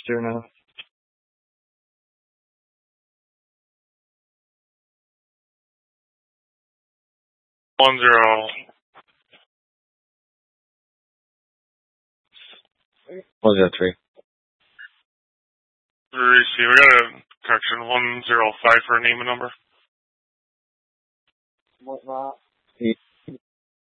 register now. 10. 103. Receive. We got a correction. 105 for a name and number. Yeah.